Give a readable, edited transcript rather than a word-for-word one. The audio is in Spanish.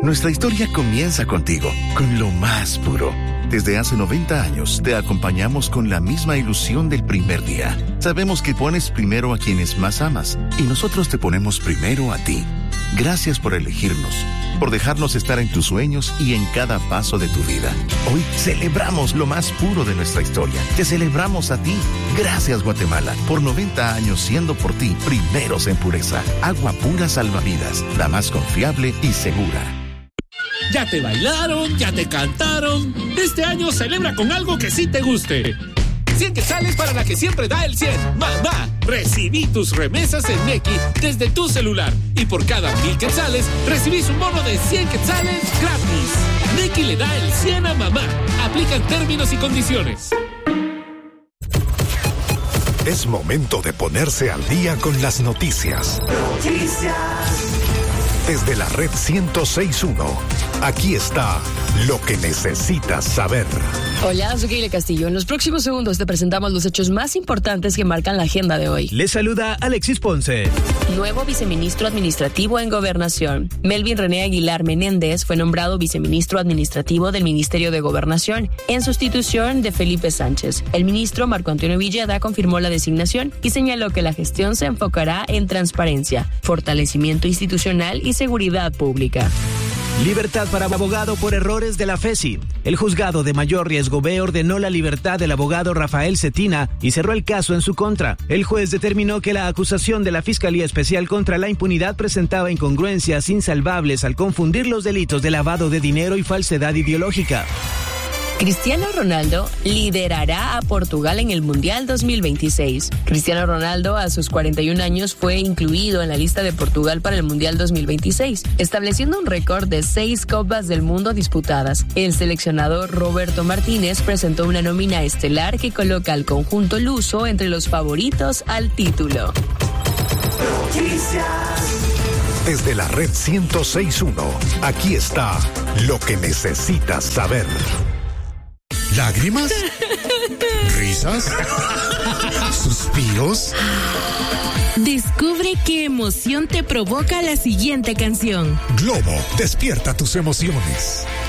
Nuestra historia comienza contigo, con lo más puro. Desde hace 90 años te acompañamos con la misma ilusión del primer día. Sabemos que pones primero a quienes más amas y nosotros te ponemos primero a ti. Gracias por elegirnos, por dejarnos estar en tus sueños y en cada paso de tu vida. Hoy celebramos lo más puro de nuestra historia. Te celebramos a ti. Gracias, Guatemala, por 90 años siendo por ti primeros en pureza. Agua pura salvavidas, la más confiable y segura. Ya te bailaron, ya te cantaron. Este año celebra con algo que sí te guste. 100 quetzales para la que siempre da el 100. ¡Mamá! Recibí tus remesas en Nequi desde tu celular. Y por cada 1000 quetzales, recibís un bono de 100 quetzales gratis. Nequi le da el 100 a mamá. Aplican términos y condiciones. Es momento de ponerse al día con las noticias. Desde la red 106.1, aquí está lo que necesitas saber. Hola, soy Keila Castillo. En los próximos segundos te presentamos los hechos más importantes que marcan la agenda de hoy. Les saluda Alexis Ponce. Nuevo viceministro administrativo en Gobernación. Melvin René Aguilar Menéndez fue nombrado viceministro administrativo del Ministerio de Gobernación en sustitución de Felipe Sánchez. El ministro Marco Antonio Villeda confirmó la designación y señaló que la gestión se enfocará en transparencia, fortalecimiento institucional y seguridad pública. Libertad para abogado por errores de la FESI. El juzgado de mayor riesgo B ordenó la libertad del abogado Rafael Cetina y cerró el caso en su contra. El juez determinó que la acusación de la Fiscalía Especial contra la Impunidad presentaba incongruencias insalvables al confundir los delitos de lavado de dinero y falsedad ideológica. Cristiano Ronaldo liderará a Portugal en el Mundial 2026. Cristiano Ronaldo, a sus 41 años, fue incluido en la lista de Portugal para el Mundial 2026, estableciendo un récord de 6 Copas del Mundo disputadas. El seleccionador Roberto Martínez presentó una nómina estelar que coloca al conjunto luso entre los favoritos al título. Desde la red 106.1, aquí está lo que necesitas saber. ¿Lágrimas? ¿Risas? ¿Suspiros? Descubre qué emoción te provoca la siguiente canción. Globo, despierta tus emociones.